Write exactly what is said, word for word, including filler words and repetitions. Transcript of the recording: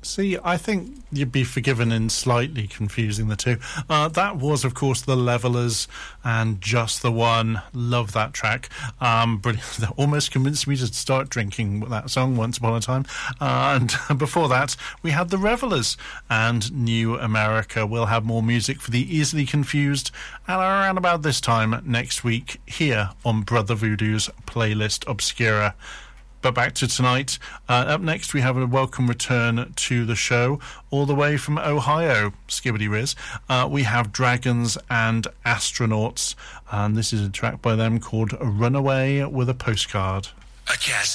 See, I think you'd be forgiven in slightly confusing the two. Uh, that was, of course, The Levellers and Just the One. Love that track. Um, brilliant. That almost convinced me to start drinking that song once upon a time. Uh, and before that, we had The Revellers and New America. We'll have more music for the easily confused and around about this time next week here on Brother Voodoo's Playlist Obscura. But back to tonight. Uh, up next, we have a welcome return to the show, all the way from Ohio, Skibbity Riz. Uh, we have Dragons and Astronauts, and this is a track by them called Runaway with a Postcard. A cast